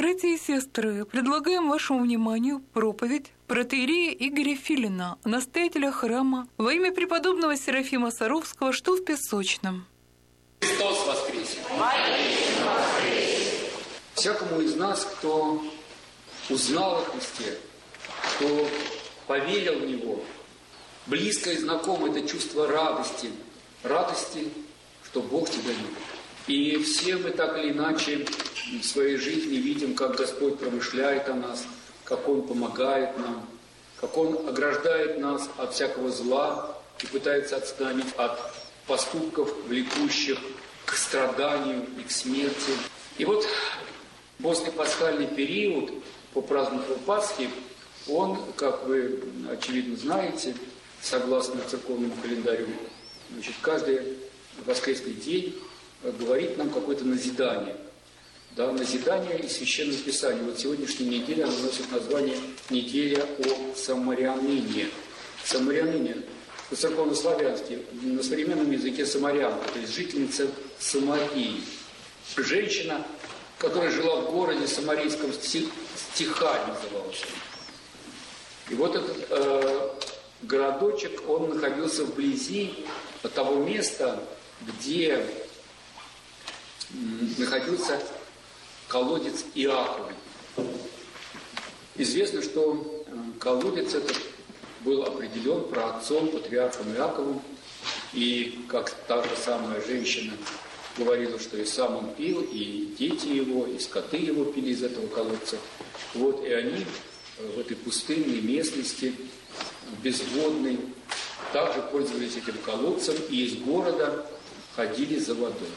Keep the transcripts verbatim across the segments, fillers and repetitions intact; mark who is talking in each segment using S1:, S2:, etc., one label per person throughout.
S1: Братья и сестры, предлагаем вашему вниманию проповедь протоиерея Игоря Филина, настоятеля храма, во имя преподобного Серафима Саровского, что в Песочном.
S2: Христос воскресе! Всякому из нас, кто узнал о Христе, кто поверил в Него, близко и знакомо это чувство радости, радости, что Бог тебя любит. И все мы так или иначе в своей жизни видим, как Господь промышляет о нас, как Он помогает нам, как Он ограждает нас от всякого зла и пытается отстранить от поступков, влекущих к страданию и к смерти. И вот после пасхальный период, по празднованию Пасхи, он, как вы, очевидно, знаете, согласно церковному календарю, значит, каждый воскресный день говорит нам какое-то назидание. Да, назидание из Священного Писания. Вот сегодняшняя неделя она носит название «Неделя о самарянине». Самарянине по церковнославянски, на современном языке самарянка, то есть жительница Самарии. Женщина, которая жила в городе самарийском, Стихарь назывался. И вот этот э, городочек, он находился вблизи того места, где находился колодец Иаковый. Известно, что колодец этот был определен праотцом, патриархом Иаковым, и как та же самая женщина говорила, что и сам он пил, и дети его, и скоты его пили из этого колодца. Вот, и они в этой пустынной местности, безводной, также пользовались этим колодцем и из города ходили за водой.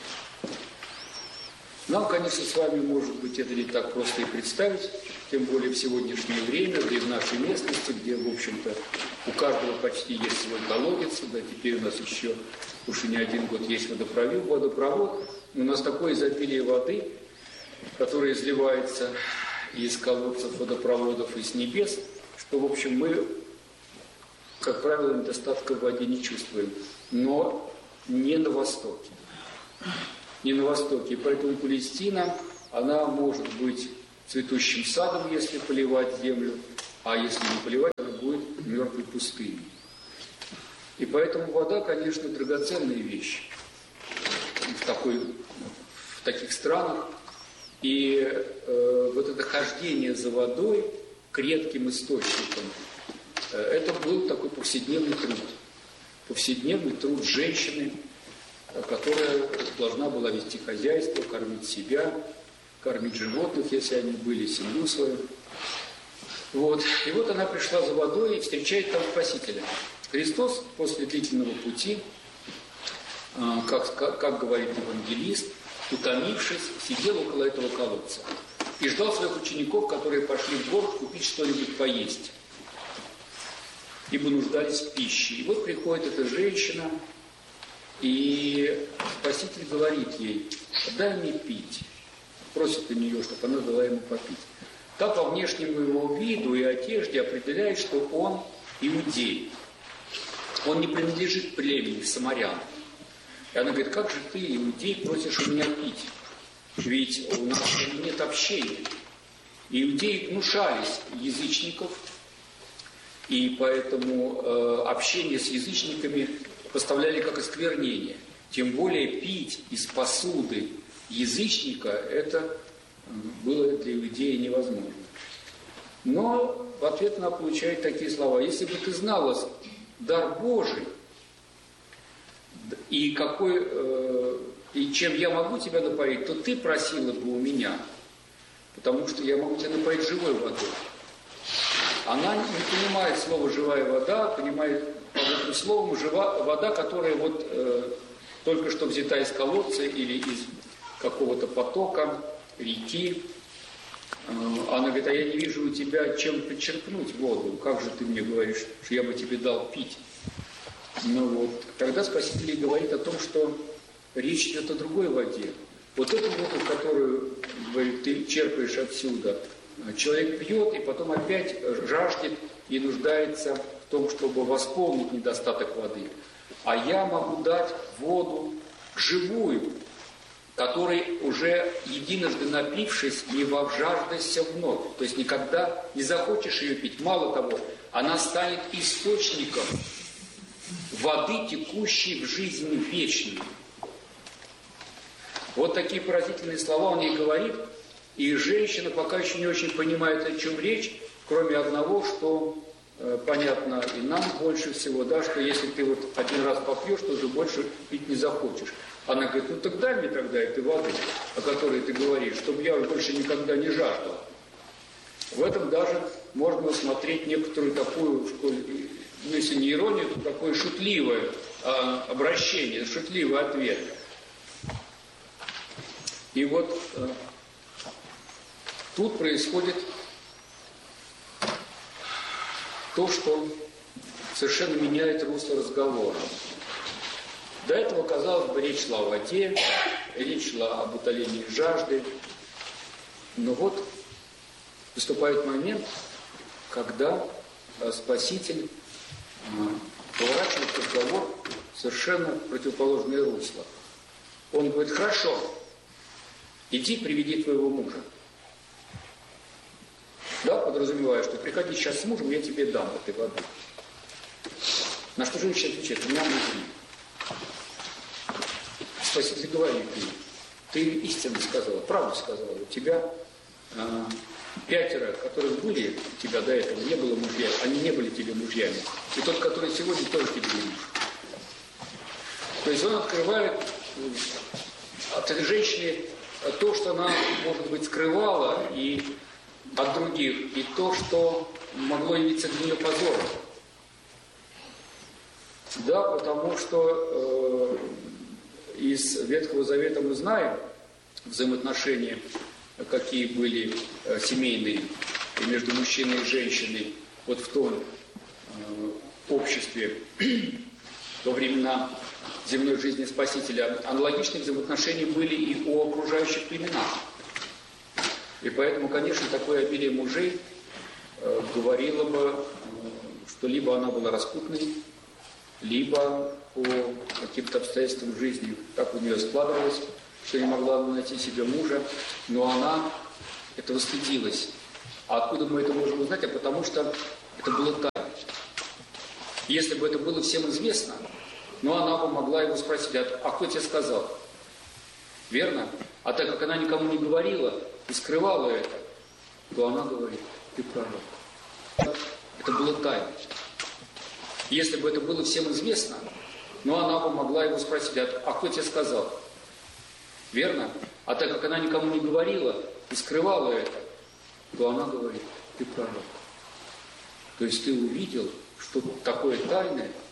S2: Нам, конечно, с вами, может быть, это не так просто и представить, тем более в сегодняшнее время, да и в нашей местности, где, в общем-то, у каждого почти есть свой колодец, да, теперь у нас еще уж и не один год есть водопровод, водопровод. У нас такое изобилие воды, которое изливается из колодцев, водопроводов и с небес, что, в общем, мы, как правило, недостатка в воде не чувствуем. Но не на Востоке. Не на Востоке. И поэтому Палестина, она может быть цветущим садом, если поливать землю, а если не поливать, она будет мертвой пустыней. И поэтому вода, конечно, драгоценная вещь в, такой, в таких странах. И э, вот это хождение за водой к редким источникам, э, это был такой повседневный труд. Повседневный труд женщины, которая должна была вести хозяйство, кормить себя, кормить животных, если они были, семью свою. Вот. И вот она пришла за водой и встречает там Спасителя. Христос после длительного пути, как, как, как говорит евангелист, утомившись, сидел около этого колодца и ждал своих учеников, которые пошли в город купить что-нибудь поесть, ибо нуждались в пище. И вот приходит эта женщина, и Спаситель говорит ей: дай мне пить. Просит у нее, чтобы она дала ему попить. Так по внешнему его виду и одежде определяет, что он иудей. Он не принадлежит племени самарян. И она говорит: как же ты, иудей, просишь у меня пить? Ведь у нас нет общения. Иудеи гнушались язычников, и поэтому э, общение с язычниками поставляли как осквернение. Тем более пить из посуды язычника, это было для иудея невозможно. Но в ответ она получает такие слова: если бы ты знала дар Божий, и, какой, э, и чем я могу тебя напоить, то ты просила бы у меня, потому что я могу тебя напоить живой водой. Она не понимает слово «живая вода», понимает под этим словом жива, вода, которая вот э, только что взята из колодца или из какого-то потока, реки. Э, она говорит: а я не вижу у тебя чем подчеркнуть воду. Как же ты мне говоришь, что я бы тебе дал пить? Ну вот, тогда Спаситель говорит о том, что речь идет о другой воде. Вот эту воду, которую, говорит, ты черпаешь отсюда, человек пьет и потом опять жаждет и нуждается в том, чтобы восполнить недостаток воды. А я могу дать воду живую, который уже единожды напившись, не вовжаждайся вновь. То есть никогда не захочешь ее пить. Мало того, она станет источником воды, текущей в жизни вечной. Вот такие поразительные слова он ей говорит. И женщина пока еще не очень понимает, о чем речь, кроме одного, что э, понятно и нам больше всего, да, что если ты вот один раз попьешь, то уже больше пить не захочешь. Она говорит, ну так дай мне тогда этой воды, о которой ты говоришь, чтобы я больше никогда не жаждал. В этом даже можно усмотреть некоторую такую, ну если не иронию, то такое шутливое э, обращение, шутливый ответ. И вот э, тут происходит то, что совершенно меняет русло разговора. До этого, казалось бы, речь шла о воде, речь шла об утолении жажды. Но вот наступает момент, когда Спаситель поворачивает разговор в совершенно противоположное русло. Он говорит, хорошо, иди приведи твоего мужа. Да, подразумевая, что приходи сейчас с мужем, я тебе дам этой воды. На что женщина отвечает, у меня муж нет. Спаситель говорит ей, ты истинно сказала, правду сказала, у тебя э, пятеро, которых были у тебя до этого, не было мужья, они не были тебе мужьями. И тот, который сегодня, тоже тебе не муж. То есть он открывает от этой женщины то, что она, может быть, скрывала и от других, и то, что могло явиться для нее позором. Да, потому что э, из Ветхого Завета мы знаем взаимоотношения, какие были э, семейные между мужчиной и женщиной вот в том э, обществе во времена земной жизни Спасителя. Аналогичные взаимоотношения были и у окружающих племенах. И поэтому, конечно, такое обилие мужей э, говорило бы, э, что либо она была распутной, либо по каким-то обстоятельствам жизни так у нее складывалось, что не могла найти себе мужа, но она этого стыдилась. А откуда мы это можем узнать? А потому что это было тайно. Если бы это было всем известно, но она бы могла его спросить, а, а кто тебе сказал? Верно? А так как она никому не говорила и скрывала это, то она говорит, ты пророк. Это было тайно. Если бы это было всем известно, но она бы могла его спросить, а, а кто тебе сказал? Верно? А так как она никому не говорила и скрывала это, то она говорит, ты пророк. То есть ты увидел, что такое тайное